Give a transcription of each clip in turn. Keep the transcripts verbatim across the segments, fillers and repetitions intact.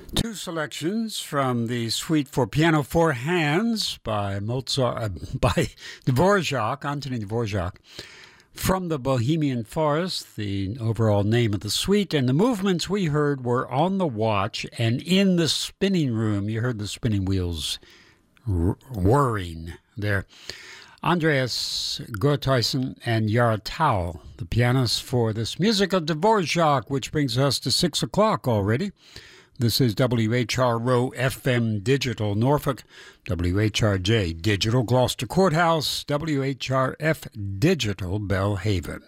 Two selections from the Suite for Piano Four Hands by Mozart, uh, by Dvorak, Antonin Dvorak, from the Bohemian Forest, the overall name of the suite. And the movements we heard were On the Watch and In the Spinning Room. You heard the spinning wheels r- whirring there. Andreas Gotthuysen and Yara Tau, the pianists for this music of Dvorak, which brings us to six o'clock already. This is W H R O F M Digital Norfolk, W H R J Digital Gloucester Courthouse, W H R F Digital Bellhaven.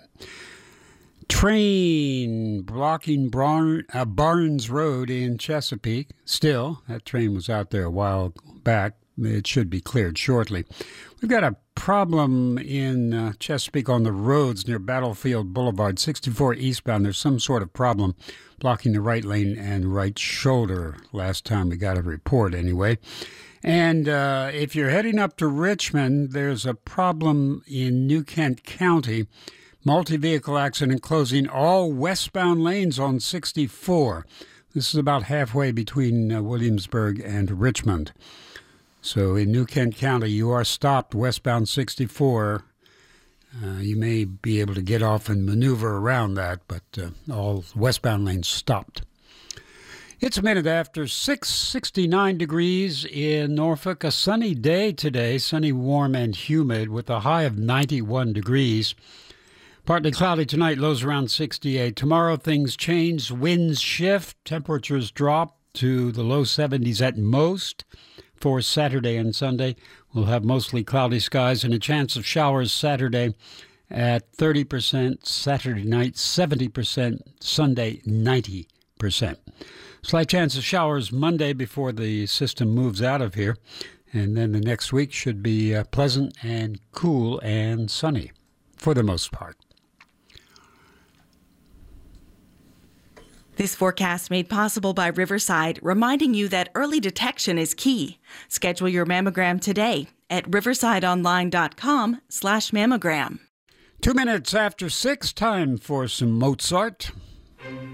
Train blocking Barn, uh, Barnes Road in Chesapeake. Still, that train was out there a while back. It should be cleared shortly. We've got a problem in uh, Chesapeake on the roads near Battlefield Boulevard, sixty-four eastbound. There's some sort of problem blocking the right lane and right shoulder. Last time we got a report anyway. And uh, if you're heading up to Richmond, there's a problem in New Kent County. Multi-vehicle accident closing all westbound lanes on sixty-four. This is about halfway between uh, Williamsburg and Richmond. So in New Kent County, you are stopped westbound sixty-four. Uh, you may be able to get off and maneuver around that, but uh, all westbound lanes stopped. It's a minute after six, sixty-nine degrees in Norfolk. A sunny day today, sunny, warm, and humid with a high of ninety-one degrees. Partly cloudy tonight, lows around sixty-eight. Tomorrow things change, winds shift, temperatures drop to the low seventies at most. For Saturday and Sunday, we'll have mostly cloudy skies and a chance of showers Saturday at thirty percent, Saturday night seventy percent, Sunday ninety percent. Slight chance of showers Monday before the system moves out of here, and then the next week should be uh, pleasant and cool and sunny for the most part. This forecast made possible by Riverside, reminding you that early detection is key. Schedule your mammogram today at riversideonline.com slash mammogram. Two minutes after six, time for some Mozart.